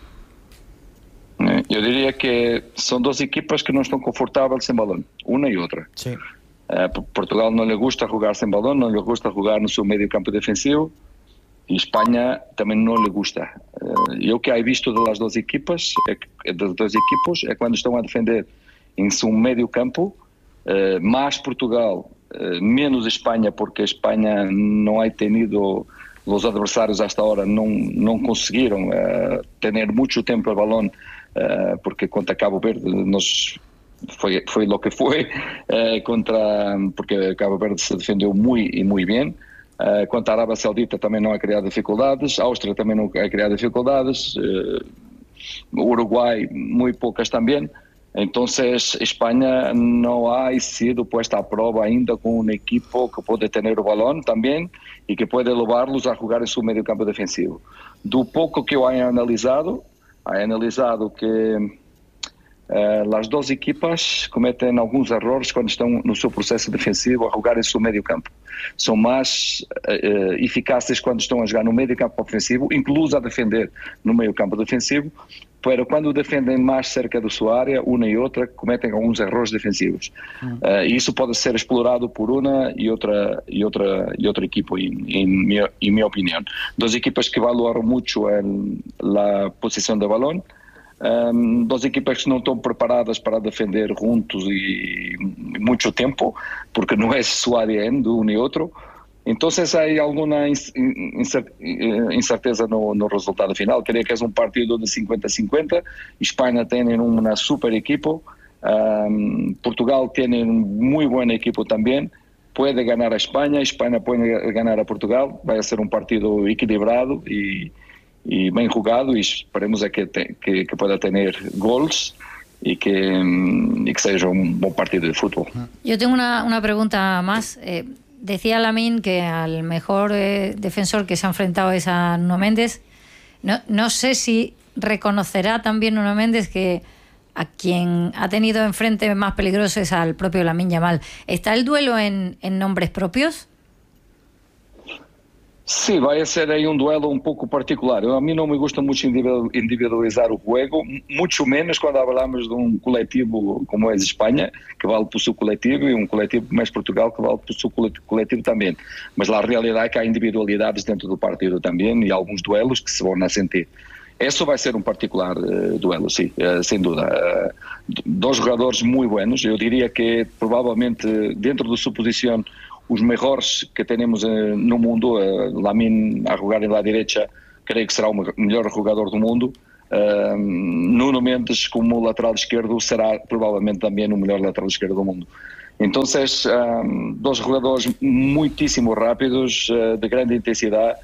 Eu diria que são duas equipas que não estão confortáveis sem balão, uma e outra. Sim. Uh, Portugal não lhe gusta jogar sem balão, não lhe gusta jogar no seu meio campo defensivo, e Espanha também não lhe gusta. Uh, eu que he visto das duas equipas, é, das duas equipos, é quando estão a defender em seu meio campo, uh, mais Portugal, uh, menos Espanha, porque a Espanha não ha tenido, os adversários hasta ahora não, não conseguiram uh, ter muito tempo o balão, Uh, porque contra Cabo Verde nos foi foi lo que foi, uh, contra porque Cabo Verde se defendeu muito e muito bem, uh, contra a Arábia Saudita também não ha criado dificuldades, a Áustria também não ha criado dificuldades, uh, Uruguai muito poucas também. Então, Espanha não ha sido puesta a prova ainda com um equipo que pode ter o balão também e que pode levá-los a jogar em seu meio campo defensivo. Do pouco que eu tenho analisado, ha analisado que uh, as duas equipas cometem alguns erros quando estão no seu processo defensivo a jogar em seu meio campo. São mais uh, eficazes quando estão a jogar no meio campo ofensivo, incluso a defender no meio campo defensivo, mas quando defendem mais cerca da sua área, uma e outra cometem alguns erros defensivos. Hum. Uh, e isso pode ser explorado por uma e outra e outra e outra equipa, em, em, minha, em minha opinião. Duas equipas que valoram muito a posição do balão, um, duas equipas que não estão preparadas para defender juntos e muito tempo, porque não é sua área de um e outro. Então, há alguma incerteza no, no resultado final. Creio que é um partido de cinquenta a cinquenta. Espanha tem uma super equipa. Um, Portugal tem muito boa equipa também. Pode ganhar a Espanha, Espanha pode ganhar a Portugal. Vai ser um partido equilibrado e, e bem jogado. E esperemos é que, te, que, que pueda ter gols y que, y que sea un buen partido de fútbol. Yo tengo una, una pregunta más. Eh, decía Lamine que al mejor eh, defensor que se ha enfrentado es a Nuno Méndez. No, no sé si reconocerá también Nuno Méndez que a quien ha tenido enfrente más peligroso es al propio Lamine Yamal. ¿Está el duelo en, en nombres propios? Uh, eu diria que são duas equipas que valoram muito a posição defensiva a jogar em seu meio campo ofensivo. Incluso a defender no meio campo ofensivo, pero quando defendem mais cerca da sua área, uma e outra cometem alguns erros defensivos. Uh, e isso pode ser explorado por uma e outra e outra equipa. Uh, Sim, vai ser aí um duelo um pouco particular. Eu, a mim não me gusta muito individualizar o jogo, muito menos quando falamos de um coletivo como é a Espanha, que vale por seu coletivo, e um coletivo como é Portugal, que vale por seu coletivo também. Mas a realidade é que há individualidades dentro do partido também e alguns duelos que se vão a sentir. Isso vai ser um particular uh, duelo, sim, uh, sem dúvida. Uh, dois jogadores muito buenos, eu diria que provavelmente dentro da sua posição os melhores que temos uh, no mundo, uh, Lamine a jogar na direita, creio que será o melhor jogador do mundo. Uh, Nuno Mendes como lateral esquerdo será provavelmente também o melhor lateral esquerdo do mundo. Então, uh, dois jogadores muitíssimo rápidos, uh, de grande intensidade,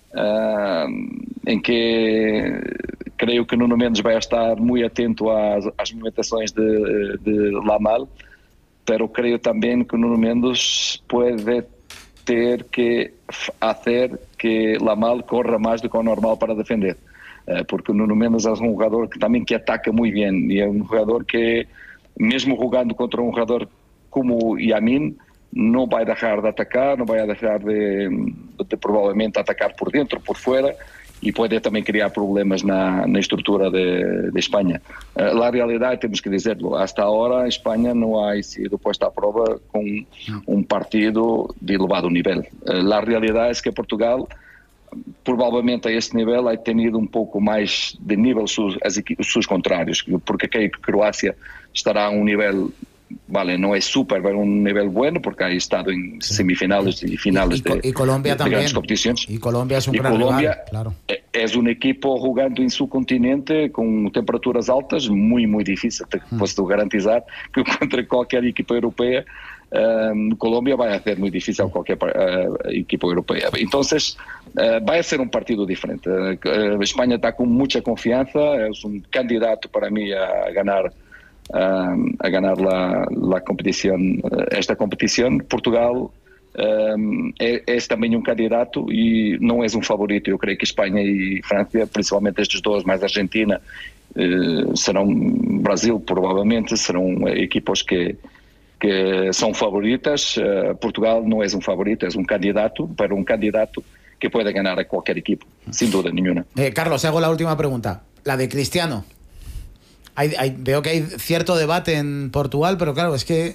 uh, em que creio que Nuno Mendes vai estar muito atento às, às movimentações de, de Lamal, pero creio também que Nuno Mendes pode ter que fazer que Lamal corra mais do que o normal para defender, porque Nuno Mendes é um jogador que também que ataca muito bem e é um jogador que, mesmo jogando contra um jogador como Yamin, não vai deixar de atacar, não vai deixar de, de provavelmente atacar por dentro, por fora, e pode também criar problemas na, na estrutura de, de Espanha. Uh, a realidade, temos que dizer-lo, hasta agora a Espanha não ha sido posta à prova com um partido de elevado nível. Uh, a realidade é que Portugal, provavelmente a este nível, ha tenido um pouco mais de nível sus, as, os seus contrários, porque creio que a Croácia estará a um nível... Vale, no es súper, pero un nivel bueno porque ha estado en sí. semifinales y finales y, y, de, y Colombia de, también. de grandes competiciones. Y Colombia es un y gran Colombia rival, claro. Es un equipo jugando en su continente con temperaturas altas, muy, muy difícil. Te mm. puedo garantizar que contra cualquier equipo europea, um, Colombia va a ser muy difícil a cualquier uh, equipo europeo. Entonces, uh, va a ser un partido diferente. Uh, España está con mucha confianza, es un candidato para mí a ganar Um, a ganar la, la competición, esta competición. Portugal um, é, é também um candidato e não é um favorito. Eu creio que Espanha e França, principalmente estes dois, mais Argentina, uh, serão, Brasil provavelmente, serão equipos que, que são favoritas. Uh, Portugal não é um favorito, é um candidato, para um candidato que pode ganhar a qualquer equipo, sin duda nenhuma. Eh, Carlos, hago la última pregunta, la de Cristiano. Hay, hay, veo que hay cierto debate en Portugal, pero claro, es que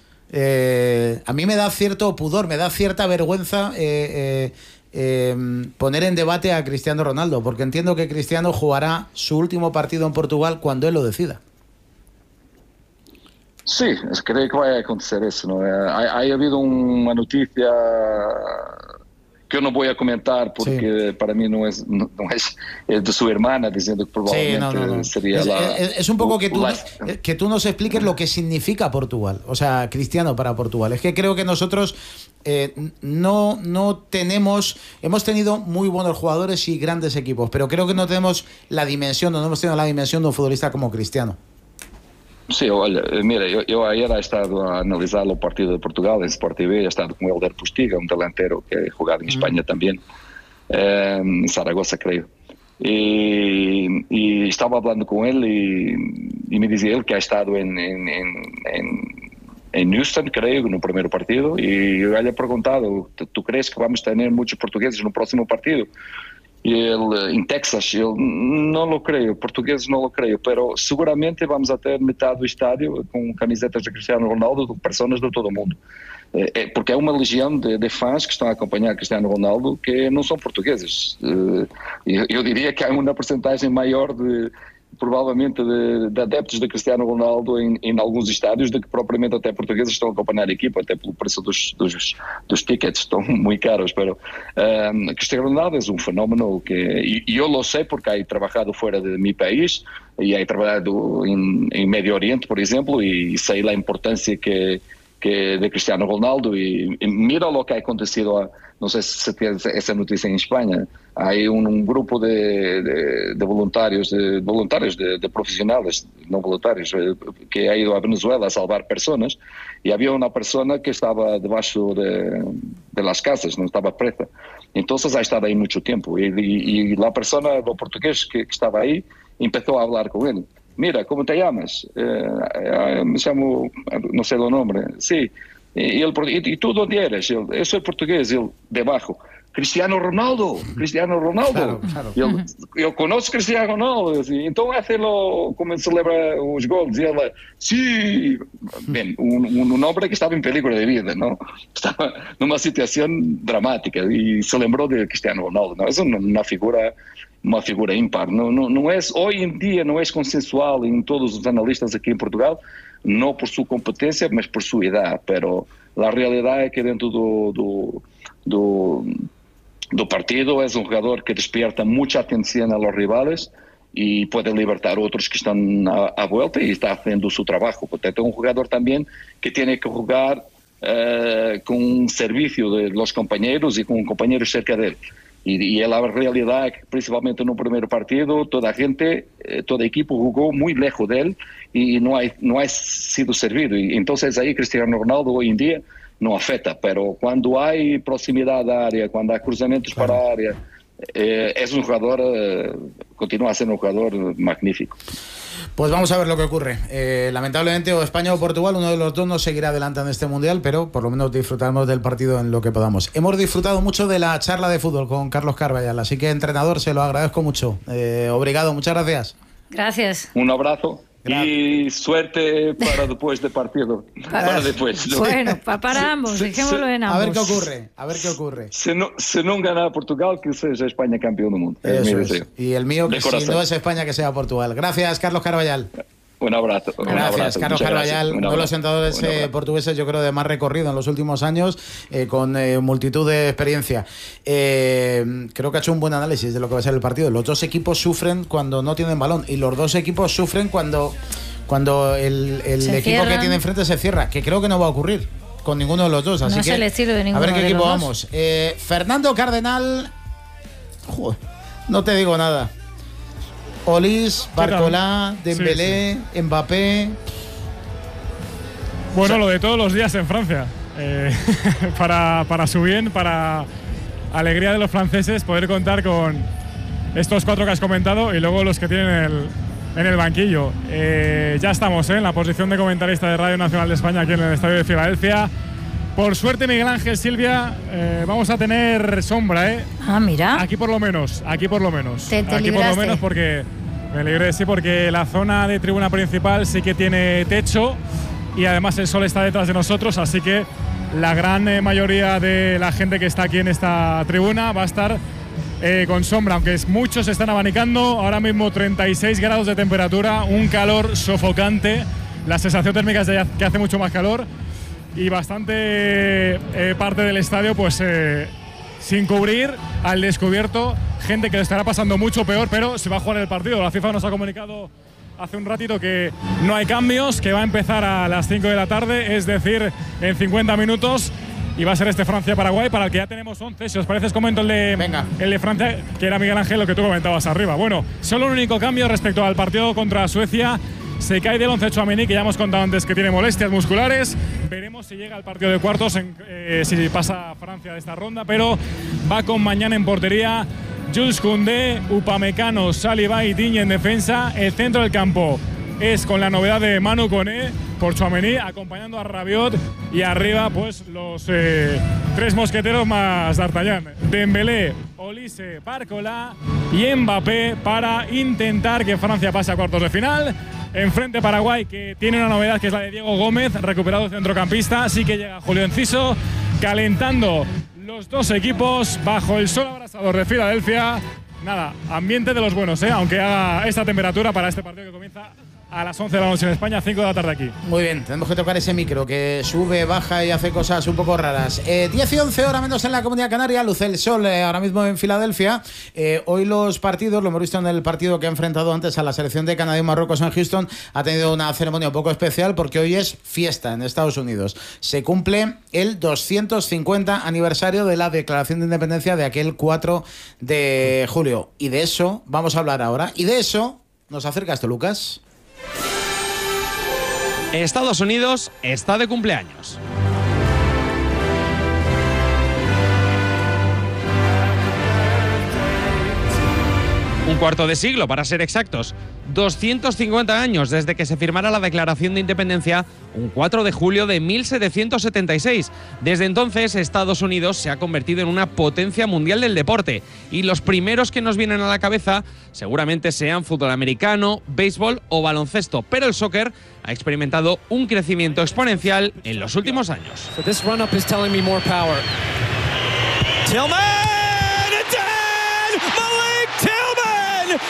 eh, a mí me da cierto pudor, me da cierta vergüenza eh, eh, eh, poner en debate a Cristiano Ronaldo, porque entiendo que Cristiano jugará su último partido en Portugal cuando él lo decida. Sí, creo que va a acontecer eso, ¿no? Ha, ha habido una noticia que eu não vou a comentar porque sí. para mí no es, no, no es de su hermana diciendo que probablemente sí, no, no, no. sería es, la... Es, es un poco que tú, la... que tú nos expliques lo que significa Portugal, o sea, Cristiano para Portugal. Es que creo que nosotros eh, no, no tenemos... Hemos tenido muy buenos jugadores y grandes equipos, pero creo que no tenemos la dimensión, no hemos tenido la dimensión de un futbolista como Cristiano. Sí, olha, mira, eu, eu ayer he estado a analisar o partido de Portugal em Sport T V, he estado com o Helder Postiga, um delantero que ha jogado em Espanha mm. também, eh, em Zaragoza, creio. E, e estava falando com ele e, e me dizia ele que ha estado em, em, em, em Houston, creio, no primeiro partido, e eu lhe he perguntado, tu crees que vamos ter muitos portugueses no próximo partido? E ele, em Texas, eu não lo creio, portugueses não lo creio, pero seguramente vamos a ter metade do estádio com camisetas de Cristiano Ronaldo, de pessoas de todo o mundo. É, porque é uma legião de, de fãs que estão a acompanhar Cristiano Ronaldo que não são portugueses. Eu, eu diria que há uma porcentagem maior de, provavelmente, de, de adeptos de Cristiano Ronaldo em, em alguns estádios do que propriamente até portugueses estão a acompanhar a equipa, até pelo preço dos, dos, dos tickets, estão muito caros. Pero um, Cristiano Ronaldo é um fenómeno que, e, e eu lo sei porque he trabalhado fora de meu país e he trabalhado em, em Médio Oriente, por exemplo, e, e sei a importância que que de Cristiano Ronaldo e, e mira o que ha acontecido, a, não sei se tens essa notícia em Espanha, há um, um grupo de, de, de voluntários, de, voluntários de, de profissionais, não voluntários, que ha ido a Venezuela a salvar pessoas e havia uma pessoa que estava debaixo de, de las casas, não estava presa. Então ha estado aí muito tempo e, e, e a pessoa, o português que, que estava aí, começou a falar com ele. Mira, ¿cómo te llamas? Eh, me llamo, no sé el nombre. Sí. Y, él, y, ¿y tú dónde eres? Yo, yo soy portugués. Y él, debajo. Cristiano Ronaldo, Cristiano Ronaldo. Claro, claro. Eu, eu conheço Cristiano Ronaldo, assim, então hace-lo como ele celebra os gols, e ele, sim, bem, um, um homem que estava em peligro de vida, não? Estava numa situação dramática e se lembrou de Cristiano Ronaldo, não? É uma figura, uma figura ímpar, não, não, não é, hoje em dia não é consensual em todos os analistas aqui em Portugal, não por sua competência, mas por sua idade, pero a realidade é que dentro do, do, do do partido es un jugador que despierta mucha atención a los rivales y puede libertar a otros que están a, a vuelta y está haciendo su trabajo. Portanto, es un jugador también que tiene que jugar uh, con un servicio de los compañeros y con un compañero cerca de él. Y, y la realidad es que principalmente en un primer partido toda gente, eh, todo equipo jugó muy lejos de él y no ha, no ha sido servido. Y entonces ahí Cristiano Ronaldo hoy en día no afecta, pero cuando hay proximidad a área, cuando hay cruzamientos claro. para área, eh, es un jugador, eh, continúa siendo un jugador magnífico. Pues vamos a ver lo que ocurre. Eh, lamentablemente o España o Portugal, uno de los dos no seguirá adelante en este Mundial, pero por lo menos disfrutaremos del partido en lo que podamos. Hemos disfrutado mucho de la charla de fútbol con Carlos Carballal, así que entrenador, se lo agradezco mucho. Eh, obrigado, muchas gracias. Gracias. Un abrazo. Y suerte para después del partido. Para, para después. ¿No? Bueno, pa, para ambos, dejémoslo en ambos. A ver qué ocurre, a ver qué ocurre. Si no, si no gana Portugal, que sea España campeón del mundo. Es Eso mi es. deseo. Y el mío, que de si corazón. no es España, que sea Portugal. Gracias, Carlos Carballal. Un abrazo. Un Gracias, abrazo. Carlos Muchas Carballal, gracias. Un uno de los abrazo. sentadores eh, portugueses, yo creo, de más recorrido en los últimos años, eh, con eh, multitud de experiencia. Eh, creo que ha hecho un buen análisis de lo que va a ser el partido. Los dos equipos sufren cuando no tienen balón y los dos equipos sufren cuando, cuando el, el equipo cierran. que tiene enfrente se cierra, que creo que no va a ocurrir con ninguno de los dos. Así No es que el estilo de a ninguno ver qué de equipo los dos. vamos. Eh, Fernando Cardenal, joder, no te digo nada. Olís, Barcolá, Dembélé, sí, sí. Mbappé. Bueno, o sea, lo de todos los días en Francia. Eh, para, para su bien, para alegría de los franceses, poder contar con estos cuatro que has comentado y luego los que tienen el, en el banquillo. Eh, ya estamos ¿eh? en la posición de comentarista de Radio Nacional de España aquí en el Estadio de Filadelfia. Por suerte, Miguel Ángel, Silvia, eh, vamos a tener sombra, ¿eh? Ah, mira. Aquí por lo menos, aquí por lo menos. Te, te aquí libraste. por lo menos porque me libré, sí, porque la zona de tribuna principal sí que tiene techo y además el sol está detrás de nosotros, así que la gran eh, mayoría de la gente que está aquí en esta tribuna va a estar eh, con sombra, aunque es, muchos se están abanicando. Ahora mismo treinta y seis grados de temperatura, un calor sofocante, la sensación térmica es de que hace mucho más calor. Y bastante eh, parte del estadio pues eh, sin cubrir, al descubierto, gente que lo estará pasando mucho peor, pero se va a jugar el partido. La FIFA nos ha comunicado hace un ratito que no hay cambios, que va a empezar a las cinco de la tarde, es decir, en cincuenta minutos, y va a ser este Francia-Paraguay, para el que ya tenemos once. Si os parece, os comento el de, Venga. el de Francia, que era Miguel Ángel, lo que tú comentabas arriba. Bueno, solo un único cambio respecto al partido contra Suecia. Se cae del once Tchouaméni, que ya hemos contado antes que tiene molestias musculares. Veremos si llega al partido de cuartos, en, eh, si pasa Francia de esta ronda, pero va con mañana en portería Jules Koundé, Upamecano, Saliba y Digne en defensa. El centro del campo es con la novedad de Manu Koné por Tchouaméni, acompañando a Rabiot, y arriba pues los eh, tres mosqueteros más D'Artagnan, Dembélé, Olise, Barcola y Mbappé, para intentar que Francia pase a cuartos de final. Enfrente Paraguay, que tiene una novedad, que es la de Diego Gómez, recuperado centrocampista. Así que llega Julio Enciso, calentando los dos equipos bajo el sol abrasador de Filadelfia. Nada, ambiente de los buenos, ¿eh? Aunque haga esta temperatura para este partido que comienza a las once de la noche en España, cinco de la tarde aquí. Muy bien, tenemos que tocar ese micro que sube, baja y hace cosas un poco raras. Eh, diez y once horas menos en la Comunidad Canaria, luce el sol eh, ahora mismo en Filadelfia. Eh, hoy los partidos, lo hemos visto en el partido que ha enfrentado antes a la selección de Canadá y Marruecos en Houston, ha tenido una ceremonia un poco especial porque hoy es fiesta en Estados Unidos. Se cumple el doscientos cincuenta aniversario de la Declaración de Independencia de aquel cuatro de julio. Y de eso vamos a hablar ahora. Y de eso nos acerca esto, Lucas. Estados Unidos está de cumpleaños. Un un cuarto de siglo para ser exactos, doscientos cincuenta años desde que se firmara la Declaración de Independencia un cuatro de julio de mil setecientos setenta y seis. Desde entonces, Estados Unidos se ha convertido en una potencia mundial del deporte y los primeros que nos vienen a la cabeza seguramente sean fútbol americano, béisbol o baloncesto, pero el soccer ha experimentado un crecimiento exponencial en los últimos años. So this run-up is telling me more power. Tillman!